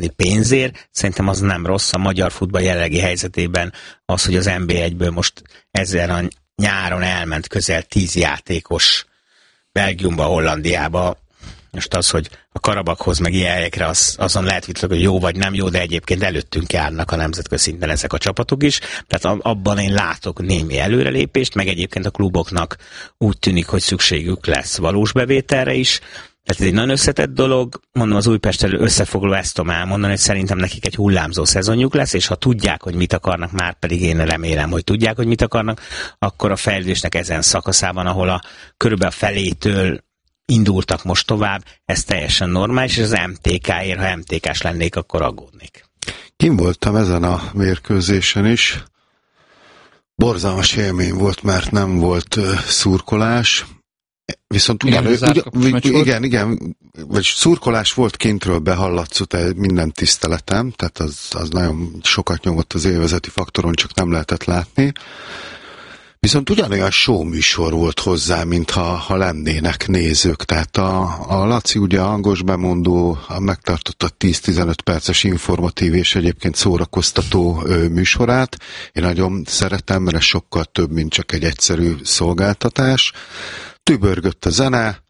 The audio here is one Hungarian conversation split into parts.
adni pénzért, szerintem az nem rossz a magyar futball jelenlegi helyzetében az, hogy az NB1-ből most ezen a nyáron elment közel 10 játékos Belgiumba, Hollandiába. Most az, hogy a Karabakhoz meg ilyen helyekre azon lehet vitatkozni, hogy jó vagy nem jó, de egyébként előttünk járnak a nemzetközi szinten ezek a csapatok is. Tehát abban én látok némi előrelépést, meg egyébként a kluboknak úgy tűnik, hogy szükségük lesz valós bevételre is. Tehát ez egy nagyon összetett dolog. Mondom, az Újpesttel összefoglaló ezt tudom elmondani, hogy szerintem nekik egy hullámzó szezonjuk lesz, és ha tudják, hogy mit akarnak, már pedig én remélem, hogy tudják, hogy mit akarnak, akkor a fejlődésnek ezen szakaszában, ahol a körülbelül a felétől indultak most tovább, ez teljesen normális, és az MTK-ért, ha MTK-s lennék, akkor aggódnék. Kim voltam ezen a mérkőzésen is. Borzalmas élmény volt, mert nem volt szurkolás. Viszont igen, vagy szurkolás volt kintről behallatszott, minden tiszteletem, tehát az nagyon sokat nyomott az élvezeti faktoron, csak nem lehetett látni. Viszont ugyanolyan show műsor volt hozzá, mintha lennének nézők. Tehát a Laci ugye hangos bemondó megtartotta 10-15 perces informatív és egyébként szórakoztató műsorát. Én nagyon szeretem, mert ez sokkal több, mint csak egy egyszerű szolgáltatás. Tübörgött a zene,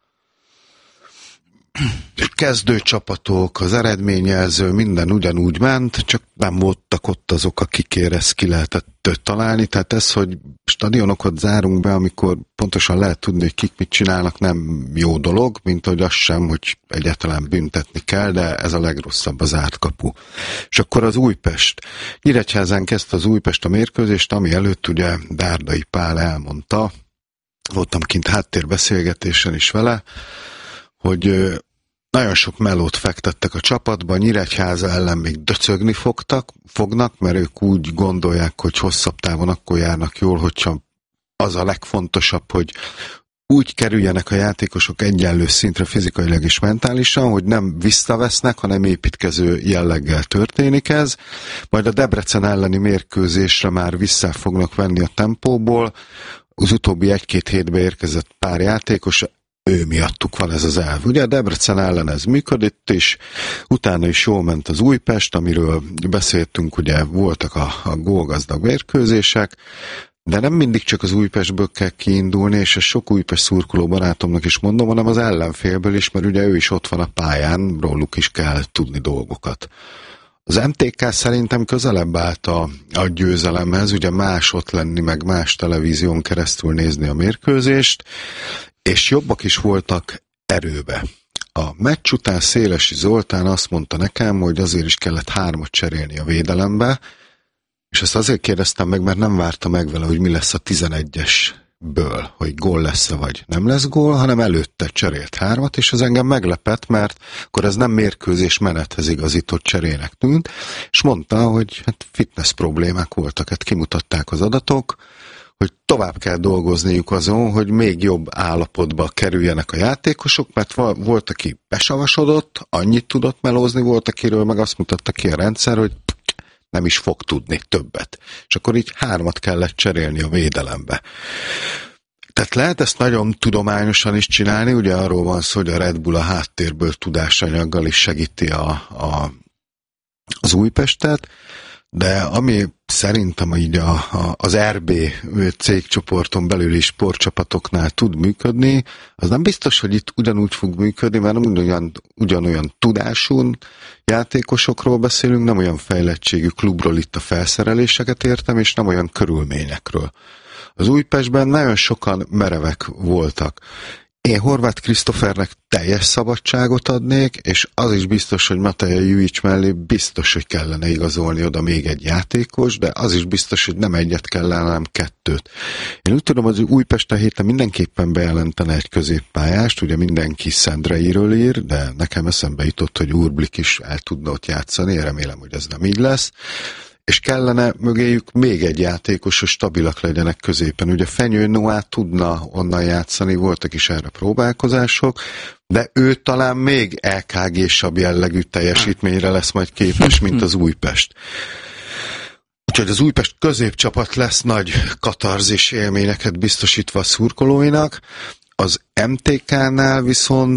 kezdő csapatok, az eredményjelző, minden ugyanúgy ment, csak nem voltak ott azok, akikért ezt ki lehetett találni. Tehát ez, hogy stadionokat zárunk be, amikor pontosan lehet tudni, hogy kik mit csinálnak, nem jó dolog, mint hogy az sem, hogy egyáltalán büntetni kell, de ez a legrosszabb, az zárt kapu. És akkor az Újpest. Nyíregyházán kezdte az Újpest a mérkőzést, ami előtt ugye Dárdai Pál elmondta, voltam kint háttérbeszélgetésen is vele, hogy nagyon sok melót fektettek a csapatba, Nyíregyháza ellen még döcögni fognak, mert ők úgy gondolják, hogy hosszabb távon akkor járnak jól, hogyha az a legfontosabb, hogy úgy kerüljenek a játékosok egyenlő szintre fizikailag és mentálisan, hogy nem visszavesznek, hanem építkező jelleggel történik ez. Majd a Debrecen elleni mérkőzésre már vissza fognak venni a tempóból. Az utóbbi 1-2 hétbe érkezett pár játékos, ő miattuk van ez az elv. Ugye a Debrecen ellen ez működött, és utána is jól ment az Újpest, amiről beszéltünk, ugye voltak a gólgazdag mérkőzések, de nem mindig csak az Újpestből kell kiindulni, és ezt sok Újpest szurkoló barátomnak is mondom, hanem az ellenfélből is, mert ugye ő is ott van a pályán, róluk is kell tudni dolgokat. Az MTK szerintem közelebb állt a győzelemhez, ugye más ott lenni, meg más televízión keresztül nézni a mérkőzést, és jobbak is voltak erőbe. A meccs után Szélesi Zoltán azt mondta nekem, hogy azért is kellett 3-at cserélni a védelembe, és ezt azért kérdeztem meg, mert nem várta meg vele, hogy mi lesz a 11-esből, hogy gól lesz-e vagy nem lesz gól, hanem előtte cserélt 3-at, és ez engem meglepett, mert akkor ez nem mérkőzés menethez igazított cserének tűnt, és mondta, hogy hát fitness problémák voltak, hát kimutatták az adatok, hogy tovább kell dolgozniuk azon, hogy még jobb állapotba kerüljenek a játékosok, mert volt, aki besavasodott, annyit tudott melózni, volt, akiről meg azt mutatta ki a rendszer, hogy nem is fog tudni többet. És akkor így 3-at kellett cserélni a védelembe. Tehát lehet ezt nagyon tudományosan is csinálni, ugye arról van szó, hogy a Red Bull a háttérből tudásanyaggal is segíti az Újpestet, de ami szerintem így az RB cégcsoporton belüli sportcsapatoknál tud működni, az nem biztos, hogy itt ugyanúgy fog működni, mert nem ugyanolyan tudású játékosokról beszélünk, nem olyan fejlettségű klubról itt a felszereléseket értem, és nem olyan körülményekről. Az Újpestben nagyon sokan merevek voltak. Én Horváth Krisztofernek teljes szabadságot adnék, és az is biztos, hogy Mateja Juic mellé biztos, hogy kellene igazolni oda még egy játékos, de az is biztos, hogy nem egyet kellene, hanem 2. Én úgy tudom, hogy az Újpest a héten mindenképpen bejelentene egy középpályást, ugye mindenki Szendreiről ír, de nekem eszembe jutott, hogy Urblik is el tudna ott játszani, én remélem, hogy ez nem így lesz. És kellene mögéjük még egy játékos, hogy stabilak legyenek középen. Ugye Fenyő Noá tudna onnan játszani, voltak is erre próbálkozások, de ő talán még LKG-sabb jellegű teljesítményre lesz majd képes, mint az Újpest. Úgyhogy az Újpest középcsapat lesz nagy katarzis élményeket biztosítva a szurkolóinak. Az MTK-nál viszont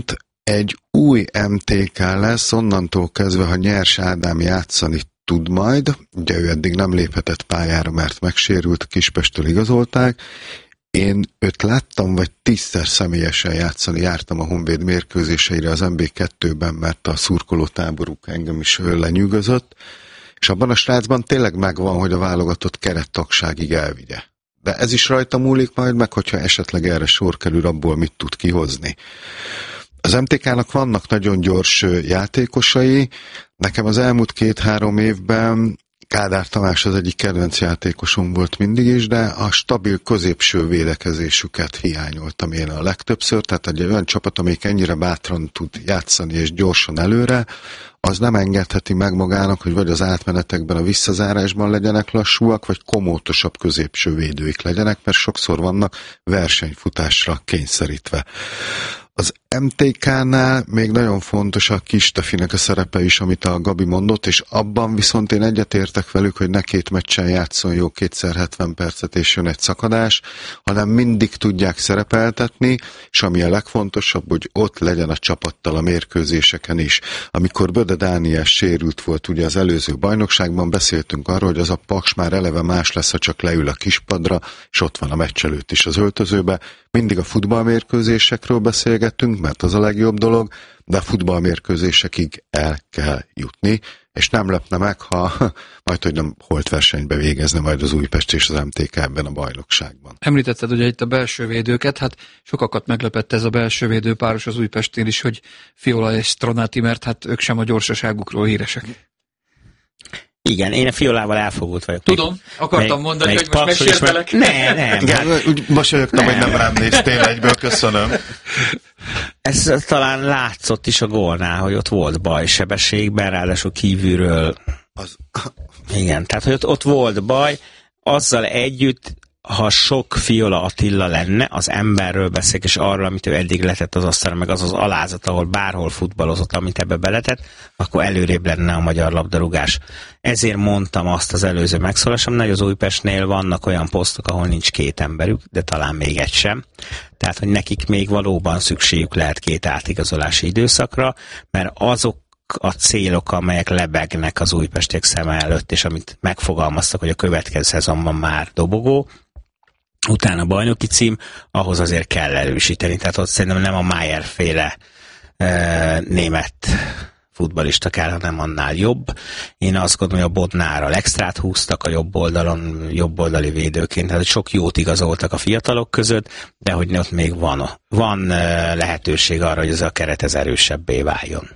Egy új MTK lesz, onnantól kezdve, ha Nyers Ádám játszani tud majd, ugye ő eddig nem léphetett pályára, mert megsérült, a Kispesttől igazolták. Én őt láttam, vagy 10-szer személyesen játszani, jártam a Honvéd mérkőzéseire az MB2-ben, mert a szurkoló táboruk engem is lenyűgözött, és abban a srácban tényleg megvan, hogy a válogatott kerettagságig elvigye. De ez is rajta múlik majd meg, hogyha esetleg erre sor kerül, abból mit tud kihozni. Az MTK-nak vannak nagyon gyors játékosai. Nekem az elmúlt 2-3 évben Kádár Tamás az egyik kedvenc játékosom volt mindig is, de a stabil középső védekezésüket hiányoltam én a legtöbbször, tehát egy olyan csapat, amelyik ennyire bátran tud játszani és gyorsan előre, az nem engedheti meg magának, hogy vagy az átmenetekben, a visszazárásban legyenek lassúak, vagy komótosabb középső védőik legyenek, mert sokszor vannak versenyfutásra kényszerítve. Az MTK-nál még nagyon fontos a Kistefinek a szerepe is, amit a Gabi mondott, és abban viszont én egyetértek velük, hogy ne 2 meccsen játszon jó 2x70 percet és jön egy szakadás, hanem mindig tudják szerepeltetni, és ami a legfontosabb, hogy ott legyen a csapattal a mérkőzéseken is. Amikor Böde Dániel sérült volt ugye az előző bajnokságban, beszéltünk arról, hogy az a Paks már eleve más lesz, ha csak leül a kispadra, és ott van a meccs előtt is az öltözőbe. Mindig a futballmérkőzésekről beszélgetünk, mert az a legjobb dolog, de a futballmérkőzésekig el kell jutni, és nem lepne meg, ha majd, hogy nem holtversenybe végezne majd az Újpest és az MTK ebben a bajnokságban. Említetted ugye itt a belső védőket, hát sokakat meglepett ez a belső védőpáros az Újpestnél is, hogy Fiola és Stronati, mert hát ők sem a gyorsaságukról híresek. Igen, én a Fiolával elfogult vagyok. Tudom, akartam mondani, hogy most megsértelek. Nem. Igen, úgy mosolyogtam, hogy nem rám néztél egyből, köszönöm. Ez talán látszott is a gólnál, hogy ott volt bajsebességben, ráadásul kívülről. Igen, tehát hogy ott volt baj, azzal együtt, ha sok Fiola Attila lenne, az emberről beszél, és arról, amit ő eddig letett az asztalra, meg az az alázat, ahol bárhol futballozott, amit ebbe beletett, akkor előrébb lenne a magyar labdarúgás. Ezért mondtam azt az előző megszólásomnál, hogy az Újpestnél vannak olyan posztok, ahol nincs 2 emberük, de talán még egy sem. Tehát, hogy nekik még valóban szükségük lehet 2 átigazolási időszakra, mert azok a célok, amelyek lebegnek az újpestiek szeme előtt, és amit megfogalmaztak, hogy a következő szezonban már dobogó, utána bajnoki cím, ahhoz azért kell erősíteni. Tehát ott szerintem nem a Mayer-féle német futballista kell, hanem annál jobb. Én azt gondolom, hogy a Bodnárral extrát húztak a jobb oldalon, jobboldali védőként, tehát sok jót igazoltak a fiatalok között, de hogy ott még van lehetőség arra, hogy ez a keret ez erősebbé váljon.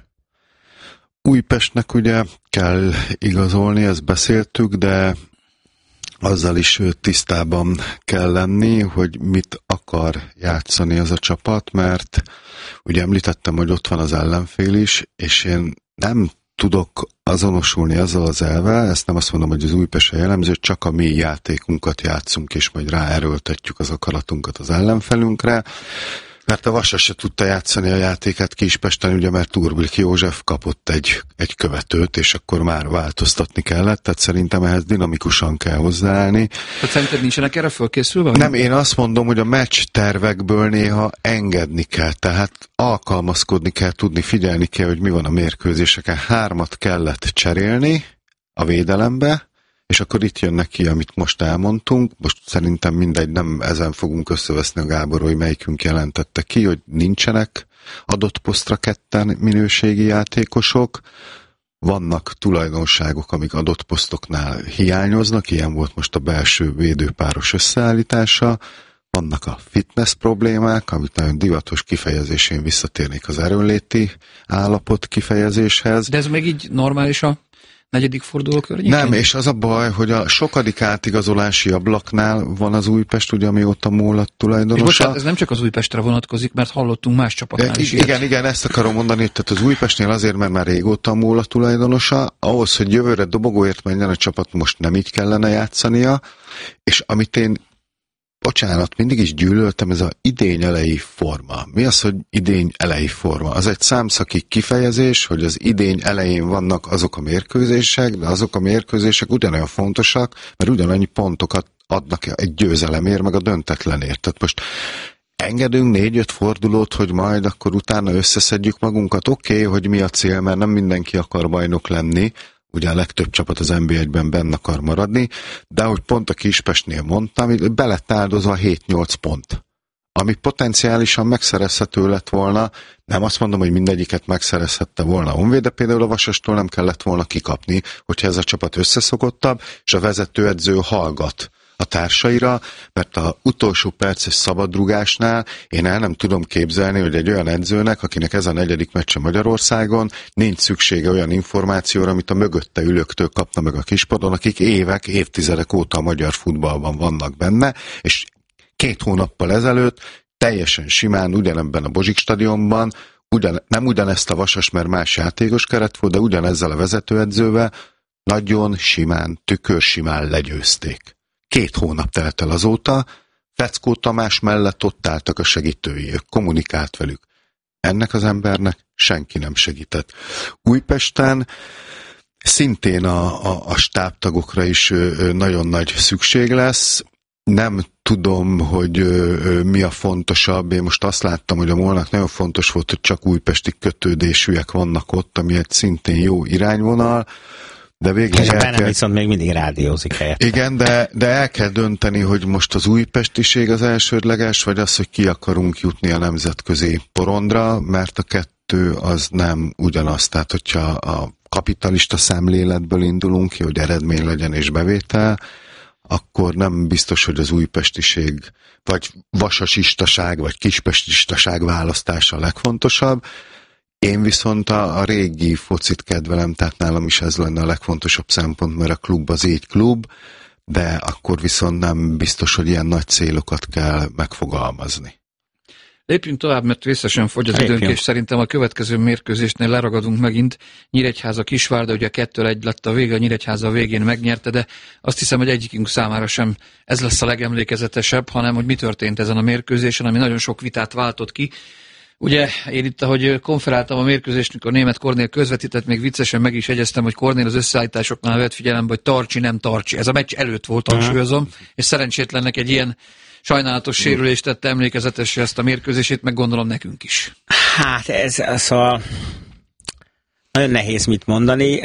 Újpestnek ugye kell igazolni, ezt beszéltük, de azzal is tisztában kell lenni, hogy mit akar játszani az a csapat, mert ugye említettem, hogy ott van az ellenfél is, és én nem tudok azonosulni azzal az elvvel, ezt nem azt mondom, hogy az Újpest jellemző, csak a mi játékunkat játszunk, és majd ráerőltetjük az akaratunkat az ellenfelünkre, mert a Vasas se tudta játszani a játékát Kispesten, ugye, mert Turblik József kapott egy követőt, és akkor már változtatni kellett, tehát szerintem ehhez dinamikusan kell hozzáállni. Tehát szerinted nincsenek erre fölkészülve? Nem, én azt mondom, hogy a meccs tervekből néha engedni kell, tehát alkalmazkodni kell, tudni, figyelni kell, hogy mi van a mérkőzéseken. 3 kellett cserélni a védelembe, és akkor itt jön neki, amit most elmondtunk. Most szerintem mindegy, nem ezen fogunk összeveszni a Gábor, hogy melyikünk jelentette ki, hogy nincsenek adott posztra 2 minőségi játékosok. Vannak tulajdonságok, amik adott posztoknál hiányoznak, ilyen volt most a belső védőpáros összeállítása. Vannak a fitness problémák, amit nagyon divatos kifejezésén visszatérnék az erőnléti állapot kifejezéshez. De ez még így normális a 4. forduló környékén? Nem, és az a baj, hogy a sokadik átigazolási ablaknál van az Újpest, ugye amióta múlott tulajdonosa. És bocsánat, ez nem csak az Újpestre vonatkozik, mert hallottunk más csapatnál is. Igen, ezt akarom mondani, tehát az Újpestnél azért, mert már régóta múl a tulajdonosa, ahhoz, hogy jövőre dobogóért menjen a csapat, most nem így kellene játszania, és amit én mindig is gyűlöltem, ez az idény elejé forma. Mi az, hogy idény elejé forma? Az egy számszaki kifejezés, hogy az idény elején vannak azok a mérkőzések, de azok a mérkőzések ugyanolyan fontosak, mert ugyanannyi pontokat adnak egy győzelemért, meg a döntetlenért. Tehát most engedünk 4-5 fordulót, hogy majd akkor utána összeszedjük magunkat. Oké, hogy mi a cél, mert nem mindenki akar bajnok lenni, ugye a legtöbb csapat az NB1-ben benne akar maradni, de ahogy pont a Kispestnél mondtam, be lett áldozva 7-8 pont, ami potenciálisan megszerezhető lett volna. Nem azt mondom, hogy mindegyiket megszerezhette volna Honvéd, de például a Vasastól nem kellett volna kikapni, hogyha ez a csapat összeszokottabb, és a vezetőedző hallgat a társaira, mert a utolsó perces szabadrugásnál én el nem tudom képzelni, hogy egy olyan edzőnek, akinek ez a 4. meccse Magyarországon, nincs szüksége olyan információra, amit a mögötte ülőktől kapna meg a kispadon, akik évek, évtizedek óta a magyar futballban vannak benne, és 2 hónappal ezelőtt teljesen simán ugyanebben a Bozsik stadionban, nem ugyanezt a Vasas, mert más játékos keret volt, de ugyanezzel a vezetőedzővel nagyon simán, tükörsimán legyőzték. 2 hónap telt el azóta, Feckó Tamás mellett ott álltak a segítői, ők kommunikált velük. Ennek az embernek senki nem segített. Újpesten szintén a stábtagokra is nagyon nagy szükség lesz. Nem tudom, hogy mi a fontosabb. Én most azt láttam, hogy a Molnak nagyon fontos volt, hogy csak újpesti kötődésűek vannak ott, ami egy szintén jó irányvonal. De végleg és a Benem viszont még mindig rádiózik helyett. Igen, de el kell dönteni, hogy most az újpestiség az elsődleges, vagy az, hogy ki akarunk jutni a nemzetközi porondra, mert a kettő az nem ugyanaz. Tehát, hogyha a kapitalista szemléletből indulunk ki, hogy eredmény legyen és bevétel, akkor nem biztos, hogy az újpestiség, vagy vasasistaság, vagy kispestistaság választása a legfontosabb. Én viszont a régi focit kedvelem, tehát nálam is ez lenne a legfontosabb szempont, mert a klub az így klub, de akkor viszont nem biztos, hogy ilyen nagy célokat kell megfogalmazni. Lépjünk tovább, mert vészesen fogy az időnk, és szerintem a következő mérkőzésnél leragadunk megint. Nyíregyháza-Kisvárda, ugye 2-1 lett a vége, a Nyíregyháza a végén megnyerte, de azt hiszem, hogy egyikünk számára sem ez lesz a legemlékezetesebb, hanem hogy mi történt ezen a mérkőzésen, ami nagyon sok vitát váltott ki. Ugye én itt, ahogy konferáltam a mérkőzést, mikor német Kornél közvetített, még viccesen meg is jegyeztem, hogy Kornél az összeállításoknál vett figyelembe, hogy tartsi, nem tartsi. Ez a meccs előtt volt, hangsúlyozom, és szerencsétlennek egy ilyen sajnálatos sérülést tette emlékezetesre ezt a mérkőzését, meg gondolom nekünk is. Hát ez nagyon nehéz mit mondani,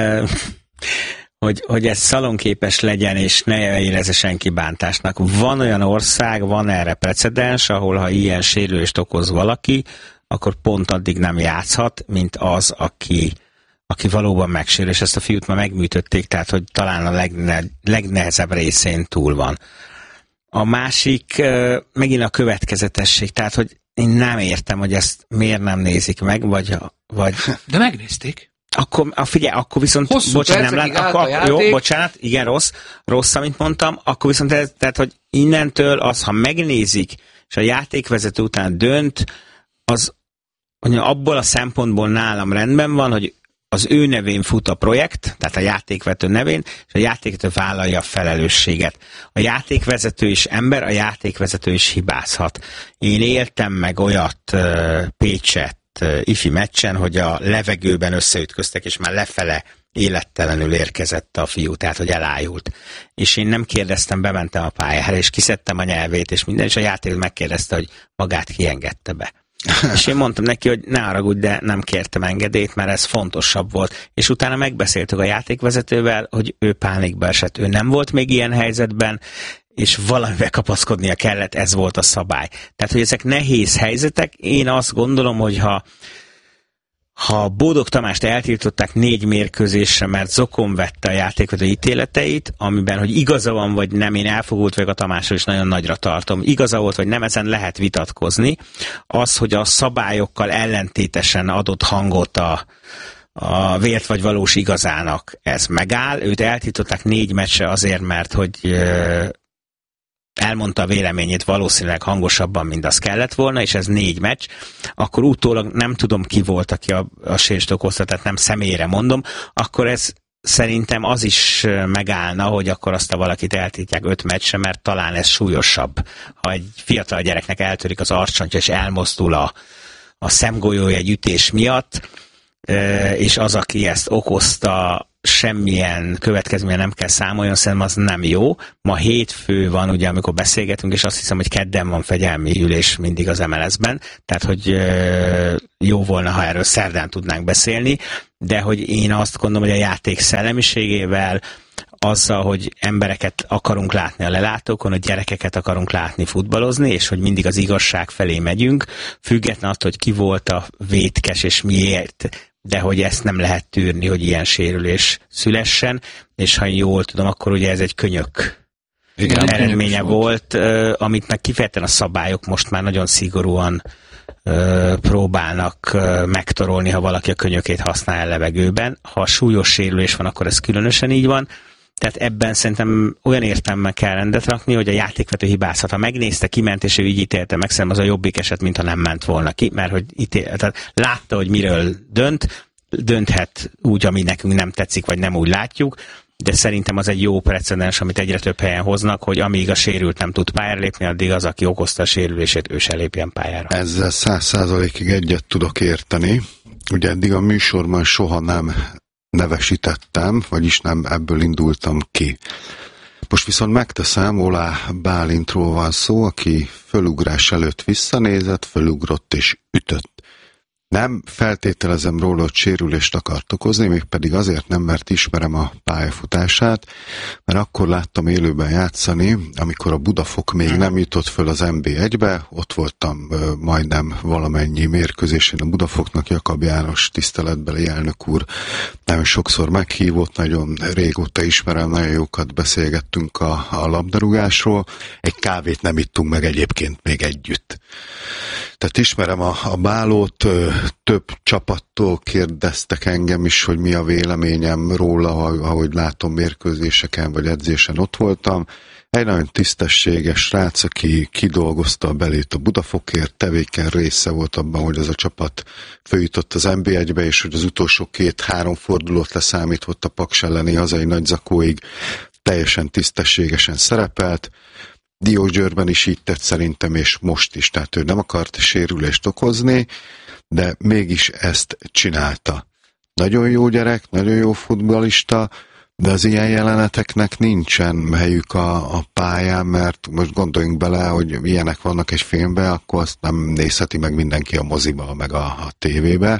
hogy ez szalonképes legyen, és ne érezze senki bántásnak. Van olyan ország, van erre precedens, ahol ha ilyen sérülést okoz valaki, akkor pont addig nem játszhat, mint az, aki valóban megsérül, és ezt a fiút már megműtötték, tehát hogy talán a legnehezebb részén túl van. A másik megint a következetesség, tehát hogy én nem értem, hogy ezt miért nem nézik meg, vagy... De megnézték. Figyelj, akkor viszont... Bocsánat, nem lát, jó, bocsánat, igen, rossz, amit mondtam, akkor viszont tehát, hogy innentől az, ha megnézik, és a játékvezető után dönt, az abból a szempontból nálam rendben van, hogy az ő nevén fut a projekt, tehát a játékvezető nevén, és a játékvezető vállalja a felelősséget. A játékvezető is ember, a játékvezető is hibázhat. Én éltem meg olyat Pécset ifi meccsen, hogy a levegőben összeütköztek, és már lefele élettelenül érkezett a fiú, tehát hogy elájult. És én nem kérdeztem, bementem a pályára, és kiszedtem a nyelvét, és minden, és a játék megkérdezte, hogy magát kiengedte be. És én mondtam neki, hogy ne haragudj, de nem kértem engedélyt, mert ez fontosabb volt. És utána megbeszéltük a játékvezetővel, hogy ő pánikba esett, ő nem volt még ilyen helyzetben, és valamivel kapaszkodnia kellett, ez volt a szabály. Tehát, hogy ezek nehéz helyzetek, én azt gondolom, hogy ha Bódog Tamást eltiltották 4 mérkőzésre, mert zokon vette a játékvezető ítéleteit, amiben, hogy igaza van, vagy nem, én elfogult vagyok a Tamásról, és nagyon nagyra tartom. Igaza volt, vagy nem, ezen lehet vitatkozni. Az, hogy a szabályokkal ellentétesen adott hangot a vért vagy valós igazának, ez megáll. Őt eltiltották 4 meccsre azért, mert hogy elmondta a véleményét valószínűleg hangosabban, mint az kellett volna, és ez 4 meccs, akkor utólag nem tudom ki volt, aki a sérülést okozta, tehát nem személyre mondom, akkor ez szerintem az is megállna, hogy akkor azt a valakit eltiltják 5 meccsre, mert talán ez súlyosabb. Ha egy fiatal gyereknek eltörik az arcsontja, és elmozdul a szemgolyója egy ütés miatt, és az, aki ezt okozta, semmilyen következménye nem kell számoljon, szerintem az nem jó. Ma hétfő van, ugye, amikor beszélgetünk, és azt hiszem, hogy kedden van fegyelmi ülés mindig az MLS-ben, tehát, hogy jó volna, ha erről szerdán tudnánk beszélni, de hogy én azt gondolom, hogy a játék szellemiségével, azzal, hogy embereket akarunk látni a lelátókon, hogy gyerekeket akarunk látni futballozni, és hogy mindig az igazság felé megyünk, független attól, hogy ki volt a vétkes és miért, de hogy ezt nem lehet tűrni, hogy ilyen sérülés szülessen, és ha jól tudom, akkor ugye ez egy könyök eredménye volt, amit meg kifejezetten a szabályok most már nagyon szigorúan próbálnak megtorolni, ha valaki a könyökét használ a levegőben. Ha súlyos sérülés van, akkor ez különösen így van. Tehát ebben szerintem olyan értelemmel kell rendet rakni, hogy a játékvető hibázhat. Ha megnézte, kiment, és ő így ítélte meg, szerintem az a jobbik eset, mintha nem ment volna ki, mert hogy tehát látta, hogy miről dönthet úgy, ami nekünk nem tetszik, vagy nem úgy látjuk, de szerintem az egy jó precedens, amit egyre több helyen hoznak, hogy amíg a sérült nem tud pályára lépni, addig az, aki okozta a sérülését, ő se lépjen pályára. Ezzel 100%-ig egyet tudok érteni. Ugye eddig a műsorban soha nem nevesítettem, vagyis nem ebből indultam ki. Most viszont megteszem, Olá Bálintról van szó, aki fölugrás előtt visszanézett, fölugrott és ütött. Nem feltételezem róla, hogy sérülést akart okozni, mégpedig azért nem, mert ismerem a pályafutását, mert akkor láttam élőben játszani, amikor a Budafok még nem jutott föl az NB1-be, ott voltam majdnem valamennyi mérkőzésén a Budafoknak, Jakab János tiszteletbeli elnök úr nagyon sokszor meghívott, nagyon régóta ismerem, nagyon jókat beszélgettünk a labdarúgásról, egy kávét nem ittunk meg egyébként még együtt. Tehát ismerem a Bálót, több csapattól kérdeztek engem is, hogy mi a véleményem róla, ahogy látom mérkőzéseken vagy edzésen ott voltam. Egy nagyon tisztességes srác, aki kidolgozta a belét a Budafokért, tevékeny része volt abban, hogy ez a csapat följutott az NB1-be, és hogy az utolsó 2-3 fordulót leszámított a Paks elleni hazai nagyzakóig teljesen tisztességesen szerepelt. Diósgyőrben is így tett szerintem, és most is, tehát ő nem akart sérülést okozni, de mégis ezt csinálta. Nagyon jó gyerek, nagyon jó futballista, de az ilyen jeleneteknek nincsen helyük a pályán, mert most gondoljunk bele, hogy ilyenek vannak egy filmben, akkor azt nem nézheti meg mindenki a moziba, meg a tévébe,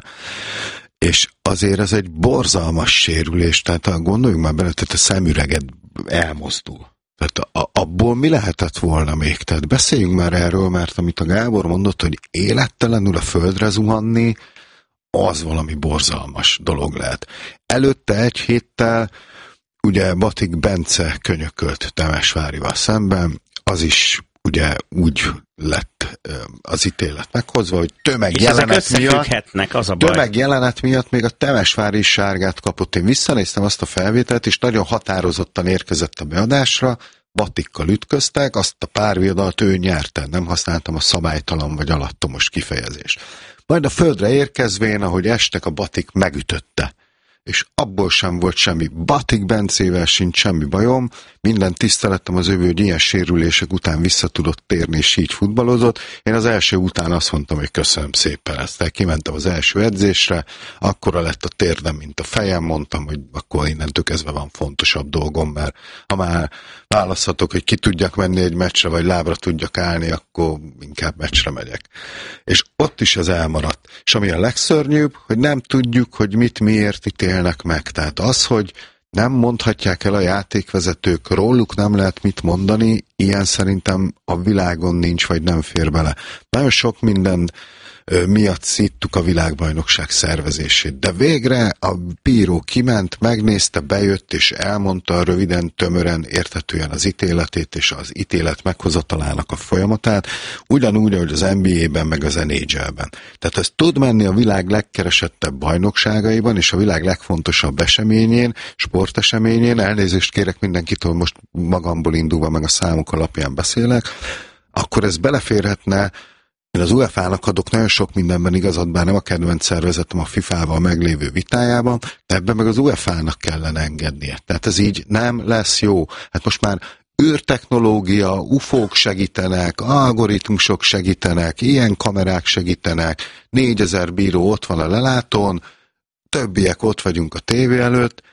és azért ez egy borzalmas sérülés, tehát gondoljunk már bele, tehát a szemüreged elmozdul. Tehát abból mi lehetett volna még? Tehát beszéljünk már erről, mert amit a Gábor mondott, hogy élettelenül a földre zuhanni, az valami borzalmas dolog lehet. Előtte egy héttel ugye Batik Bence könyökölt Temesvárival szemben, az is ugye úgy lett az ítélet meghozva, hogy tömegjelenet miatt még a Temesvári is sárgát kapott. Én visszanéztem azt a felvételt, és nagyon határozottan érkezett a beadásra, Batikkal ütköztek, azt a pár viadalt ő nyerte, nem használtam a szabálytalan vagy alattomos kifejezést. Majd a földre érkezvén, ahogy estek, a Batik megütötte. És abból sem volt semmi. Batik Bencével sincs semmi bajom, minden tiszteletem az övé, hogy ilyen sérülések után vissza tudott térni, és így futballozott. Én az első után azt mondtam, hogy köszönöm szépen ezt. Tehát kimentem az első edzésre, akkora lett a térdem, mint a fejem, mondtam, hogy akkor innentől kezdve van fontosabb dolgom, mert ha már választhatok, hogy ki tudjak menni egy meccsre, vagy lábra tudjak állni, akkor inkább meccsre megyek. És ott is ez elmaradt. És ami a legszörnyűbb, hogy nem tudjuk, hogy mit miért ítélnek meg. Tehát az, hogy nem mondhatják el a játékvezetők, róluk nem lehet mit mondani, ilyen szerintem a világon nincs, vagy nem fér bele. Nagyon sok minden miatt szíttuk a világbajnokság szervezését. De végre a bíró kiment, megnézte, bejött és elmondta röviden, tömören, érthetően az ítéletét és az ítélet meghozatalának a folyamatát, ugyanúgy, ahogy az NBA-ben meg az NHL-ben. Tehát ez tud menni a világ legkeresettebb bajnokságaiban és a világ legfontosabb eseményén, sporteseményén, elnézést kérek mindenkitől, most magamból indulva meg a számok alapján beszélek, akkor ez beleférhetne. Én az UEFA-nak adok nagyon sok mindenben igazat, bár nem a kedvenc szervezetem a FIFA-val meglévő vitájában, de ebben meg az UEFA-nak kellene engednie. Tehát ez így nem lesz jó. Hát most már űrtechnológia, UFO-k segítenek, algoritmusok segítenek, ilyen kamerák segítenek, 4000 bíró ott van a lelátón, többiek ott vagyunk a tévé előtt,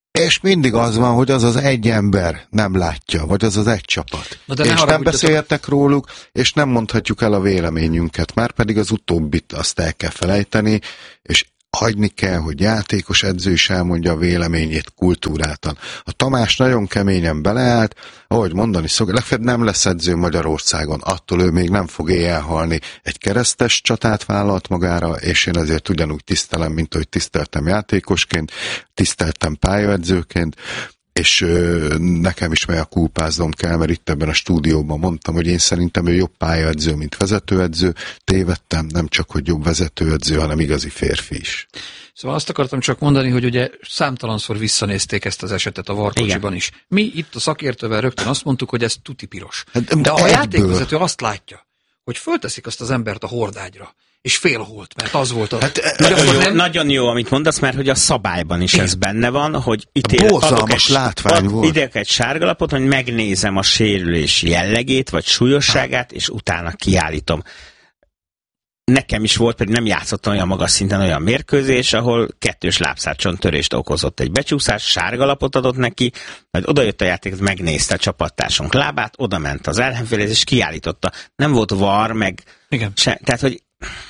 És mindig az van, hogy az az egy ember nem látja, vagy az az egy csapat. És nem beszéltek róluk, és nem mondhatjuk el a véleményünket, már pedig az utóbbit azt el kell felejteni, és hagyni kell, hogy játékos edző is elmondja a véleményét kultúrátan. A Tamás nagyon keményen beleállt, ahogy mondani szokott, legfeljebb nem lesz edző Magyarországon, attól ő még nem fog éjjel halni. Egy keresztes csatát vállalt magára, és én ezért ugyanúgy tisztelem, mint ahogy tiszteltem játékosként, tiszteltem pályaedzőként, és nekem is a kulpáznom kell, mert itt ebben a stúdióban mondtam, hogy én szerintem ő jobb pályaedző, mint vezetőedző. Tévedtem, nem csak, hogy jobb vezetőedző, hanem igazi férfi is. Szóval azt akartam csak mondani, hogy ugye számtalanszor visszanézték ezt az esetet a VAR-kocsiban is. Mi itt a szakértővel rögtön azt mondtuk, hogy ez tuti piros. De a játékvezető azt látja, hogy fölteszik azt az embert a hordágyra, és félholt, mert az volt a... Nagyon jó, amit mondasz, mert hogy a szabályban is ez benne van, hogy idejek egy sárgalapot, hogy megnézem a sérülés jellegét, vagy súlyosságát, és utána kiállítom. Nekem is volt, pedig nem játszottam olyan magas szinten olyan mérkőzés, ahol 2 lábszárcsontörést okozott egy becsúszás, sárgalapot adott neki, majd odajött a játék, megnézte a csapattársunk lábát, odament az ellenfélhez, és kiállította. Nem volt VAR, meg... Igen. Tehát, hogy...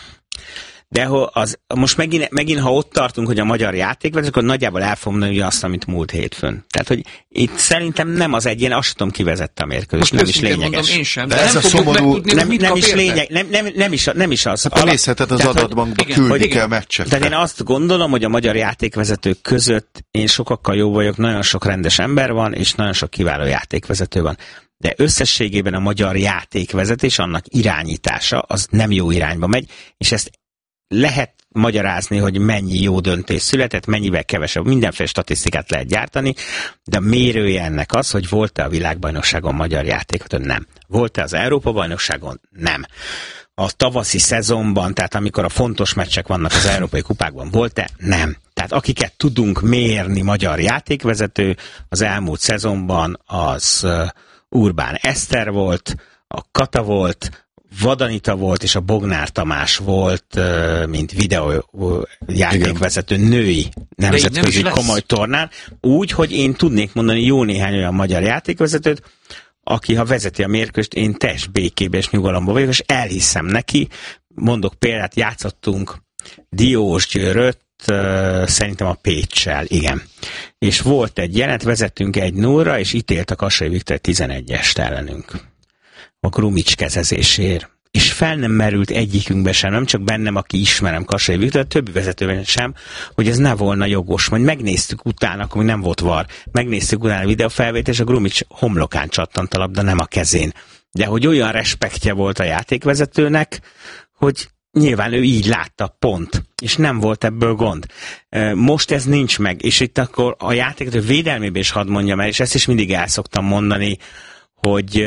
De most megint, ha ott tartunk, hogy a magyar játékvezető, akkor nagyjából el fogom mondani azt, amit múlt hétfőn. Tehát, hogy itt szerintem nem az egyén, azt tudom, kivezette a mérkőzést, nem is lényeges. Mondom, én sem, de ez a szomorú... Nem is lényeg, nem is az. Hát nézheted az adatbankba, küldik el meccsekre. Tehát én azt gondolom, hogy a magyar játékvezetők között én sokakkal jó vagyok, nagyon sok rendes ember van, és nagyon sok kiváló játékvezető van. De összességében a magyar játékvezetés, annak irányítása, az nem jó irányba megy, és ezt lehet magyarázni, hogy mennyi jó döntés született, mennyivel kevesebb, mindenféle statisztikát lehet gyártani, de a mérője ennek az, hogy volt-e a világbajnokságon magyar játékvezető? Nem. Volt-e az Európa-bajnokságon? Nem. A tavaszi szezonban, tehát amikor a fontos meccsek vannak az európai kupákban, volt-e? Nem. Tehát akiket tudunk mérni magyar játékvezető, az elmúlt szezonban az Urbán Eszter volt, a Kata volt, Vadanita volt, és a Bognár Tamás volt, mint videójátékvezető női nemzetközi komoly tornán. Úgy, hogy én tudnék mondani jó néhány olyan magyar játékvezetőt, aki, ha vezeti a mérkőzést, én teljes békében és nyugalomban vagyok, és elhiszem neki. Mondok példát, játszottunk Diósgyőröt, szerintem a Péccsel, igen. És volt egy jelenet, vezettünk 1-0-ra, és ítélt a Kassai Viktor 11-est ellenünk. A Grumics kezezésért. És fel nem merült egyikünkbe sem, nem csak bennem, aki ismerem Kassai Viktor, többi vezetőben sem, hogy ez ne volna jogos. Majd megnéztük utána, akkor nem volt VAR, megnéztük utána a videófelvételt, és a Grumics homlokán csattant a labda, nem a kezén. De hogy olyan respektje volt a játékvezetőnek, hogy nyilván ő így látta, pont. És nem volt ebből gond. Most ez nincs meg, és itt akkor a játékvezető védelmében is hadd mondjam el, és ezt is mindig el szoktam mondani, hogy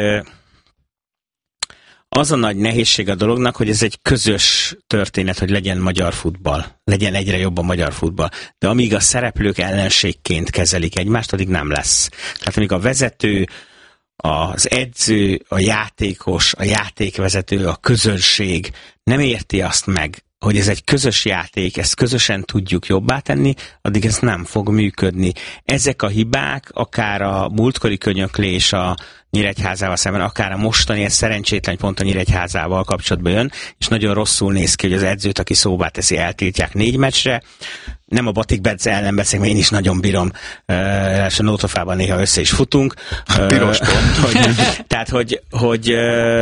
az a nagy nehézség a dolognak, hogy ez egy közös történet, hogy legyen magyar futball. Legyen egyre jobb a magyar futball. De amíg a szereplők ellenségként kezelik egymást, addig nem lesz. Tehát amíg a vezető, az edző, a játékos, a játékvezető, a közönség nem érti azt meg, hogy ez egy közös játék, ezt közösen tudjuk jobbá tenni, addig ez nem fog működni. Ezek a hibák, akár a múltkori könyöklés a Nyíregyházával szemben, akár a mostani, ez szerencsétlen pont a Nyíregyházával kapcsolatban jön, és nagyon rosszul néz ki, hogy az edzőt, aki szóvá teszi, eltiltják 4 meccsre. Nem a Batik Bence ellen beszélek, mert én is nagyon bírom, és a Nótofában néha össze is futunk. Piros pont. Tehát, hogy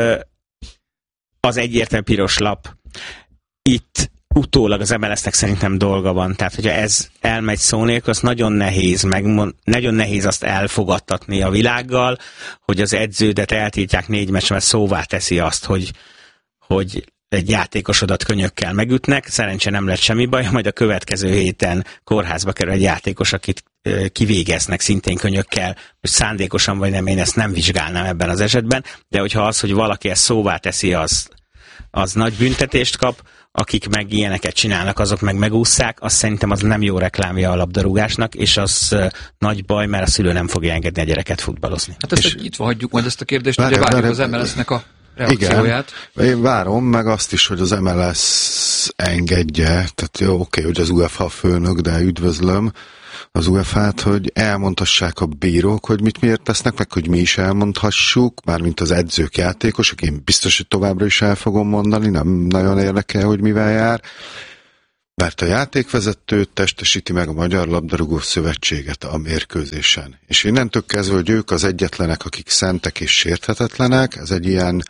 az egyértelmű piros lap. Itt utólag az MLS-nek szerintem dolga van. Tehát, hogyha ez elmegy szó nélkül, az nagyon nehéz azt elfogadtatni a világgal, hogy az edződet eltiltják 4 meccsre, mert szóvá teszi azt, hogy egy játékosodat könyökkel megütnek. Szerencsé nem lett semmi baj, majd a következő héten kórházba kerül egy játékos, akit kivégeznek szintén könyökkel, hogy szándékosan vagy nem, én ezt nem vizsgálnám ebben az esetben, de hogyha az, hogy valaki ezt szóvá teszi, az nagy büntetést kap, akik meg ilyeneket csinálnak, azok meg megússzák, azt szerintem az nem jó reklámja a labdarúgásnak, és az nagy baj, mert a szülő nem fogja engedni a gyereket futballozni. Hát ezt itt hagyjuk majd ezt a kérdést, ugye várjuk az MLS-nek a reakcióját. Igen, én várom, meg azt is, hogy az MLS engedje, tehát jó, oké, hogy az UEFA főnök, de üdvözlöm, az UEFA-t, hogy elmondhassák a bírók, hogy mit miért tesznek, meg hogy mi is elmondhassuk, mármint az edzők, játékosok, én biztos, hogy továbbra is el fogom mondani, nem nagyon érdekel, hogy mivel jár, mert a játékvezető testesíti meg a Magyar Labdarúgó Szövetséget a mérkőzésen. És innentől kezdve, hogy ők az egyetlenek, akik szentek és sérthetetlenek, ez egy ilyen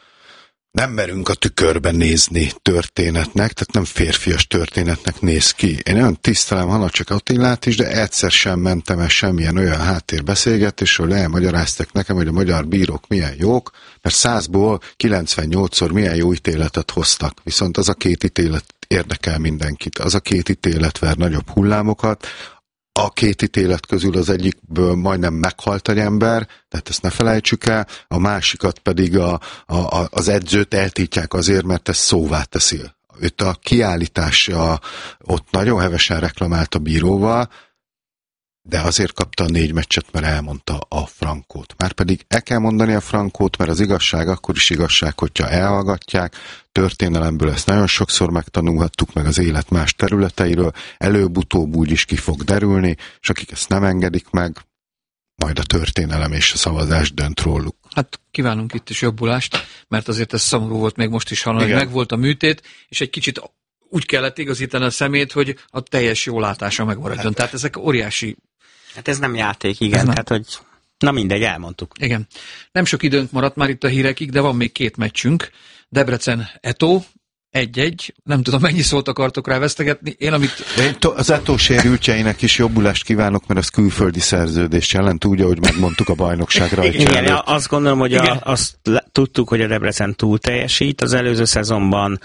nem merünk a tükörben nézni történetnek, tehát nem férfias történetnek néz ki. Én olyan tisztelem Hanacsek Attilát is, de egyszer sem mentem el semmilyen olyan háttérbeszélgetésről, elmagyaráztak nekem, hogy a magyar bírók milyen jók, mert 100-ból 98-szor milyen jó ítéletet hoztak. Viszont az a két ítélet érdekel mindenkit. Az a két ítélet ver nagyobb hullámokat, a két ítélet közül az egyikből majdnem meghalt egy ember, tehát ezt ne felejtsük el, a másikat pedig az edzőt eltiltják azért, mert ezt szóvá teszi. Őt a kiállítása ott nagyon hevesen reklamált a bíróval, de azért kapta a 4 meccset, mert elmondta a frankót. Márpedig el kell mondani a frankót, mert az igazság akkor is igazság, hogyha elhallgatják. Történelemből ezt nagyon sokszor megtanulhattuk, meg az élet más területeiről. Előbb-utóbb úgy is ki fog derülni, és akik ezt nem engedik meg, majd a történelem és a szavazás dönt róluk. Hát kívánunk itt is jobbulást, mert azért ez szomorú volt még most is hallani, hogy megvolt a műtét, és egy kicsit úgy kellett igazítani a szemét, hogy a teljes jólátása megmaradjon. Tehát ezek óriási... Hát ez nem játék, igen. Tehát, hogy na mindegy, elmondtuk. Igen. Nem sok időnk maradt már itt a hírekig, de van még 2 meccsünk. Debrecen-Eto, 1-1. Nem tudom, mennyi szót akartok rá vesztegetni. Én az Eto sérültjeinek is jobbulást kívánok, mert az külföldi szerződést jelent, úgy, ahogy megmondtuk a bajnokságra. Igen, azt gondolom, hogy azt tudtuk, hogy a Debrecen túl teljesít. Az előző szezonban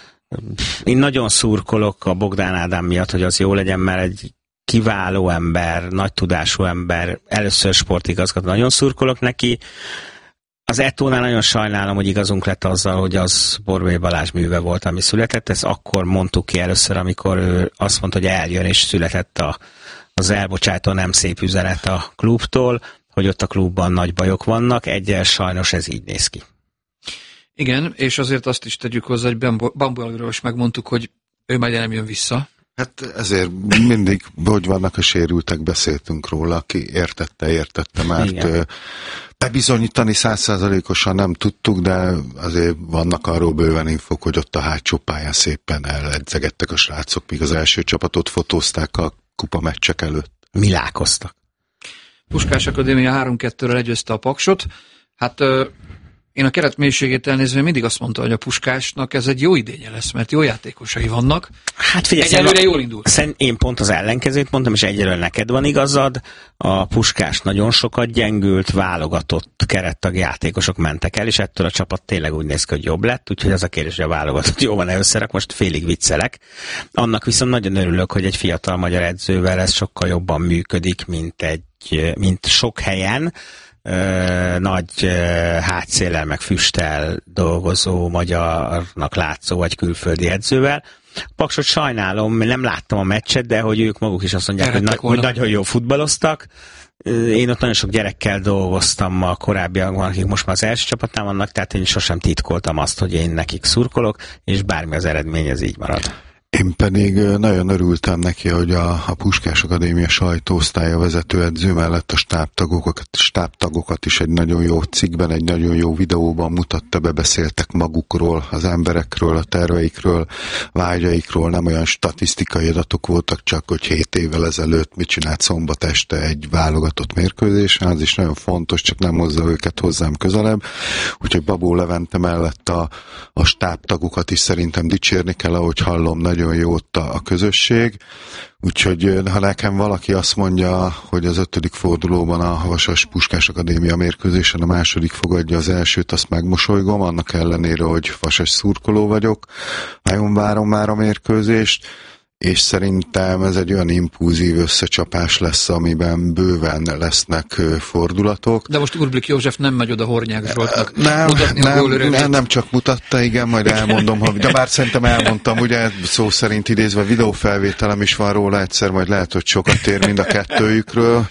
én nagyon szurkolok a Bogdán Ádám miatt, hogy az jó legyen, mert egy kiváló ember, nagy tudású ember, először sportigazgató, nagyon szurkolok neki. Az Etónál nagyon sajnálom, hogy igazunk lett azzal, hogy az Borbély Balázs műve volt, ami született. Ezt akkor mondtuk ki először, amikor ő azt mondta, hogy eljön, és született az elbocsátó nem szép üzenet a klubtól, hogy ott a klubban nagy bajok vannak. Egyel sajnos ez így néz ki. Igen, és azért azt is tegyük hozzá, hogy Bambu Algiról is megmondtuk, hogy ő majd nem jön vissza. Hát ezért mindig, hogy vannak a sérültek, beszéltünk róla, aki értette, mert bebizonyítani 100%-osan nem tudtuk, de azért vannak arról bőven infok, hogy ott a hátsó pályán szépen eledzegettek a srácok, míg az első csapatot fotózták a kupa meccsek előtt. Milálkoztak. Puskás Akadémia 3-2-re legyőzte a Paksot. Hát én a keret mélységét elnézve mindig azt mondta, hogy a Puskásnak ez egy jó idénye lesz, mert jó játékosai vannak. Hát figyelj, egyelőre jól indult. Én pont az ellenkezőt mondtam, és egyelőre neked van igazad. A Puskás nagyon sokat gyengült, válogatott kerettag játékosok mentek el, és ettől a csapat tényleg úgy néz ki, hogy jobb lett, úgyhogy az a kérdés, hogy a válogatott jó van-e összerak, most félig viccelek. Annak viszont nagyon örülök, hogy egy fiatal magyar edzővel ez sokkal jobban működik, mint sok helyen. Nagy hátszéllel meg füsttel dolgozó magyarnak látszó vagy külföldi edzővel. Paksot sajnálom, nem láttam a meccset, de hogy ők maguk is azt mondják, hogy nagyon jó futballoztak. Én ott nagyon sok gyerekkel dolgoztam a korábbiakban, akik most már az első csapatnál vannak, tehát én sosem titkoltam azt, hogy én nekik szurkolok, és bármi az eredmény, ez így marad. Én pedig nagyon örültem neki, hogy a Puskás Akadémia sajtóosztálya vezetőedző mellett a stábtagokat is egy nagyon jó cikkben, egy nagyon jó videóban mutatta be, beszéltek magukról, az emberekről, a terveikről, vágyaikról, nem olyan statisztikai adatok voltak, csak hogy 7 évvel ezelőtt mit csinált szombat este egy válogatott mérkőzésen, az is nagyon fontos, csak nem hozza őket hozzám közelebb. Úgyhogy Babó Levente mellett a stábtagokat is szerintem dicsérni kell, ahogy hallom, nagyon jó ott a közösség, úgyhogy ha nekem valaki azt mondja, hogy az 5. fordulóban a Vasas Puskás Akadémia mérkőzésen a második fogadja az elsőt, azt megmosolygom, annak ellenére, hogy Vasas szurkoló vagyok. Nagyon várom már a mérkőzést, és szerintem ez egy olyan impulzív összecsapás lesz, amiben bőven lesznek fordulatok. De most Urblik József nem megy oda Hornyák Zsoltnak. Nem csak mutatta, igen, majd elmondom, de bár szerintem elmondtam, ugye szó szerint idézve, videófelvételem is van róla egyszer, majd lehet, hogy sokat ér mind a kettőjükről.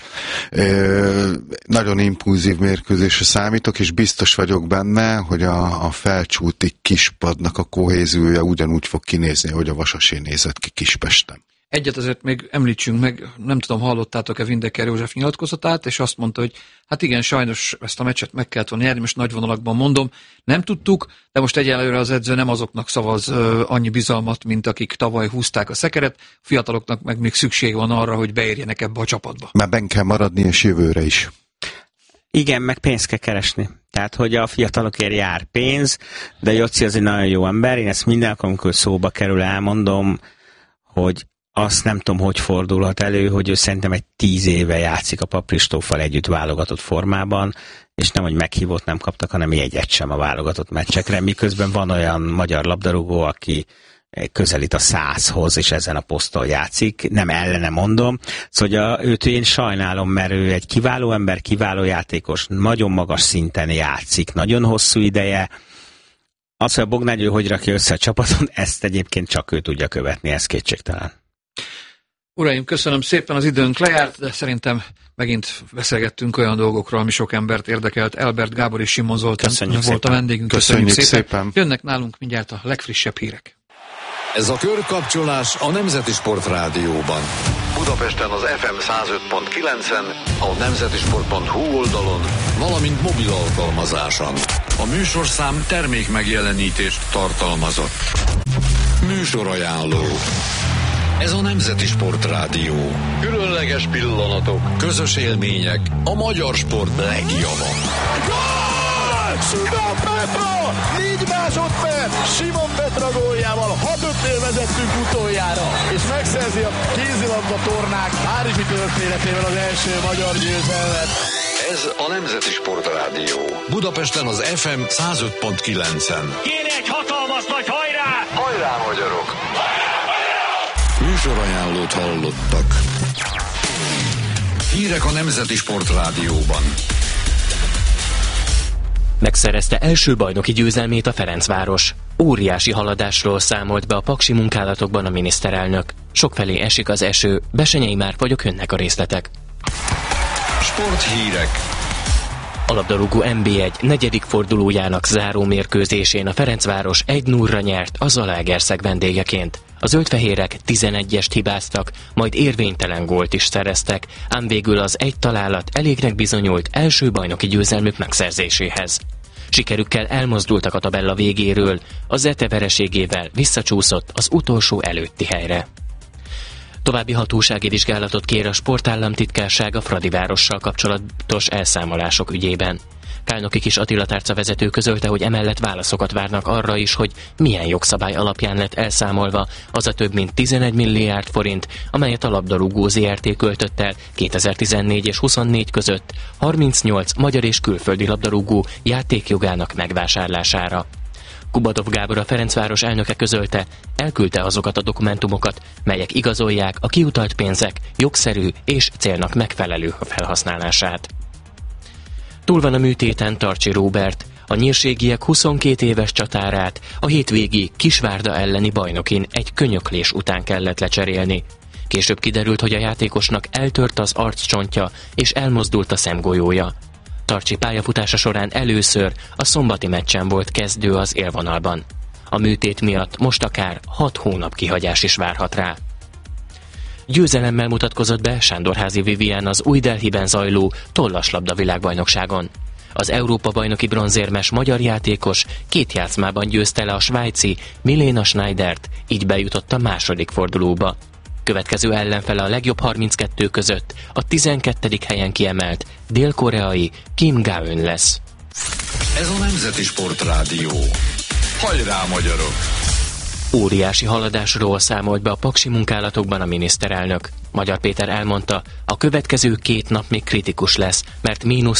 Nagyon impulzív mérkőzésre számítok, és biztos vagyok benne, hogy a felcsúti kispadnak a kohéziója ugyanúgy fog kinézni, hogy a Vasasé nézett ki Kispesten. Egyet azért még említsünk meg, nem tudom, hallottátok-e Windecker József nyilatkozatát, és azt mondta, hogy hát igen, sajnos ezt a meccset meg kellett volna nyerni, most nagy vonalakban mondom, nem tudtuk, de most egyelőre az edző nem azoknak szavaz annyi bizalmat, mint akik tavaly húzták a szekeret, fiataloknak meg még szükség van arra, hogy beérjenek ebbe a csapatba. Már benn kell maradni, és jövőre is. Igen, meg pénzt kell keresni. Tehát, hogy a fiatalokért jár pénz, de Jocsi az egy nagyon jó ember, én ezt minden alkalommal szóba kerül, elmondom, hogy azt nem tudom, hogy fordulhat elő, hogy ő szerintem egy 10 éve játszik a Papristóffal együtt válogatott formában, és nem, hogy meghívót nem kaptak, hanem jegyet sem a válogatott meccsekre, miközben van olyan magyar labdarúgó, aki közelít a 100-hoz, és ezen a poszton játszik. Nem ellene mondom. Szóval őt én sajnálom, mert ő egy kiváló ember, kiváló játékos, nagyon magas szinten játszik, nagyon hosszú ideje. Az, hogy a Bognágy hogy rakja össze a csapaton, ezt egyébként csak ő tudja követni, ez kétségtelen. Uraim, köszönöm szépen, az időnk lejárt, de szerintem megint beszélgettünk olyan dolgokról, ami sok embert érdekelt. Elbert Gábor és Simon Zoltán volt a vendégünk. Köszönjük szépen. Jönnek nálunk mindjárt a legfrissebb hírek. Ez a körkapcsolás a Nemzeti Sport Rádióban. Budapesten az FM 105.9-en, a nemzetisport.hu oldalon, valamint mobil alkalmazáson. A műsorszám termék megjelenítést tartalmazott. Műsorajánló. Ez a Nemzeti Sport Rádió. Különleges pillanatok, közös élmények, a magyar sport legjava. Simon Petra! 4 másodperc! Simon Petra góljával 6-5-nél vezettünk utoljára, és megszerzi a kézilabda tornák párizsi történetével az első magyar győzelmet. Ez a Nemzeti Sport Rádió. Budapesten az FM 105.9-en. Kéne egy hatalmas nagy hajrá! Hajrá, magyarok! Műsorajánlót hallottak. Hírek a Nemzeti Sport Rádióban. Megszerezte első bajnoki győzelmét a Ferencváros. Óriási haladásról számolt be a paksi munkálatokban a miniszterelnök. Sokfelé esik az eső, Besenyei Márk vagyok, jönnek a részletek. Sporthírek. A labdarúgó NB1 negyedik fordulójának záró mérkőzésén a Ferencváros 1-0-ra nyert a Zalaegerszeg vendégeként. A zöldfehérek 11-est hibáztak, majd érvénytelen gólt is szereztek, ám végül az egy találat elégnek bizonyult első bajnoki győzelmük megszerzéséhez. Sikerükkel elmozdultak a tabella végéről, a Zete vereségével visszacsúszott az utolsó előtti helyre. További hatósági vizsgálatot kér a Sportállamtitkárság a Fradivárossal kapcsolatos elszámolások ügyében. Kálnoki Kis Attila tárca vezető közölte, hogy emellett válaszokat várnak arra is, hogy milyen jogszabály alapján lett elszámolva az a több mint 11 milliárd forint, amelyet a labdarúgó ZRT költött el 2014 és 24 között 38 magyar és külföldi labdarúgó játékjogának megvásárlására. Kubatov Gábor, a Ferencváros elnöke közölte, elküldte azokat a dokumentumokat, melyek igazolják a kiutalt pénzek jogszerű és célnak megfelelő felhasználását. Túl van a műtéten Tarcsi Róbert. A nyírségiek 22 éves csatárát a hétvégi Kisvárda elleni bajnokin egy könyöklés után kellett lecserélni. Később kiderült, hogy a játékosnak eltört az arccsontja és elmozdult a szemgolyója. Tarcsi pályafutása során először a szombati meccsen volt kezdő az élvonalban. A műtét miatt most akár 6 hónap kihagyás is várhat rá. Győzelemmel mutatkozott be Sándorházi Vivien az Új Delhiben zajló tollaslabda világbajnokságon. Az Európa-bajnoki bronzérmes magyar játékos 2 játszmában győzte le a svájci Milena Schneidert, így bejutott a második fordulóba. Következő ellenfele a legjobb 32 között a 12. helyen kiemelt dél-koreai Kim Ga-eun lesz. Ez a Nemzeti Sport Rádió. Hajrá, magyarok! Óriási haladásról számolt be a paksi munkálatokban a miniszterelnök. Magyar Péter elmondta, a következő 2 nap még kritikus lesz, mert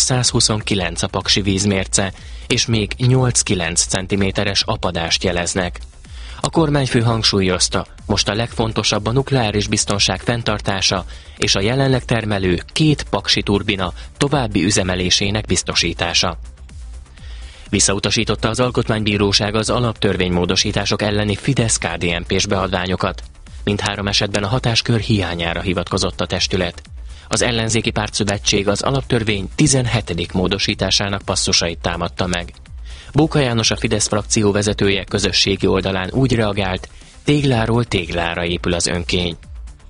-129 a paksi vízmérce, és még 8-9 cm-es apadást jeleznek. A kormányfő hangsúlyozta, most a legfontosabb a nukleáris biztonság fenntartása és a jelenleg termelő 2 paksi turbina további üzemelésének biztosítása. Visszautasította az Alkotmánybíróság az alaptörvénymódosítások elleni Fidesz-KDNP-s beadványokat. Mindhárom esetben a hatáskör hiányára hivatkozott a testület. Az ellenzéki pártszövetség az alaptörvény 17. módosításának passzusait támadta meg. Bóka János, a Fidesz frakció vezetője közösségi oldalán úgy reagált, tégláról téglára épül az önkény.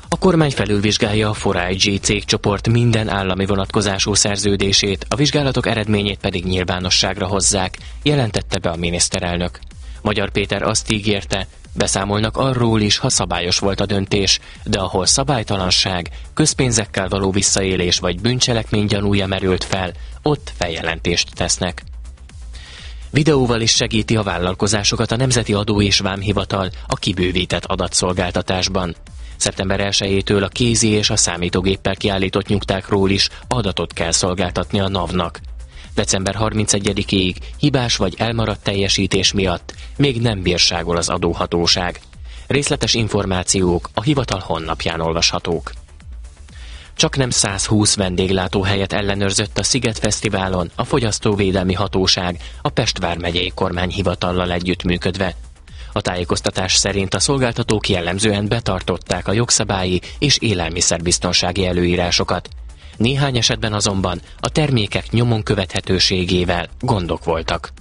A kormány felülvizsgálja a 4iG cégcsoport minden állami vonatkozású szerződését, a vizsgálatok eredményét pedig nyilvánosságra hozzák, jelentette be a miniszterelnök. Magyar Péter azt ígérte, beszámolnak arról is, ha szabályos volt a döntés, de ahol szabálytalanság, közpénzekkel való visszaélés vagy bűncselekmény gyanúja merült fel, ott feljelentést tesznek. Videóval is segíti a vállalkozásokat a Nemzeti Adó és Vámhivatal a kibővített adatszolgáltatásban. Szeptember 1-től a kézi és a számítógéppel kiállított nyugtákról is adatot kell szolgáltatni a NAV-nak. December 31-ig hibás vagy elmaradt teljesítés miatt még nem bírságol az adóhatóság. Részletes információk a hivatal honlapján olvashatók. Csaknem 120 vendéglátóhelyet ellenőrzött a Sziget Fesztiválon a Fogyasztóvédelmi Hatóság a Pest vármegyei kormányhivatallal együttműködve. A tájékoztatás szerint a szolgáltatók jellemzően betartották a jogszabályi és élelmiszerbiztonsági előírásokat. Néhány esetben azonban a termékek nyomon követhetőségével gondok voltak.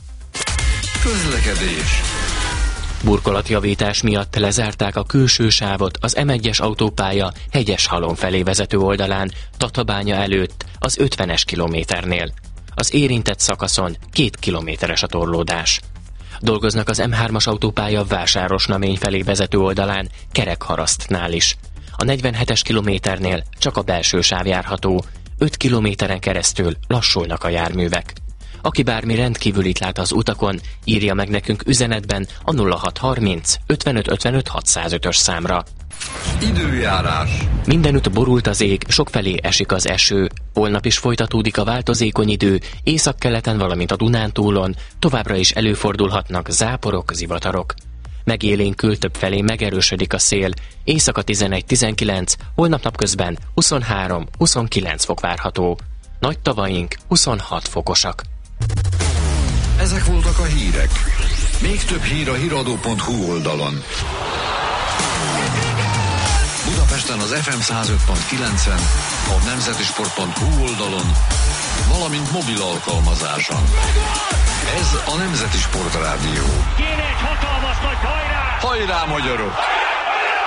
Közlekedés. Burkolatjavítás miatt lezárták a külső sávot az M1-es autópálya Hegyeshalom felé vezető oldalán, Tatabánya előtt, az 50-es kilométernél. Az érintett szakaszon 2 kilométeres a torlódás. Dolgoznak az M3-as autópálya Vásárosnamény felé vezető oldalán, Kerekharasztnál is. A 47-es kilométernél csak a belső sáv járható, 5 kilométeren keresztül lassulnak a járművek. Aki bármi rendkívülit lát az utakon, írja meg nekünk üzenetben a 0630 55 55 605-ös számra. Időjárás. Mindenütt borult az ég, sokfelé esik az eső. Holnap is folytatódik a változékony idő, északkeleten, valamint a Dunántúlon, továbbra is előfordulhatnak záporok, zivatarok. Megélénkül, többfelé megerősödik a szél, éjszaka 11-19, holnap napközben 23-29 fok várható. Nagy tavaink 26 fokosak. Ezek voltak a hírek. Még több hír a hiradó.hu oldalon. Budapesten az FM 105.9-en, a nemzetisport.hu oldalon, valamint mobil alkalmazáson. Ez a Nemzeti Sport Rádió. Kéne egy hatalmas nagy hajrá! Hajrá, magyarok!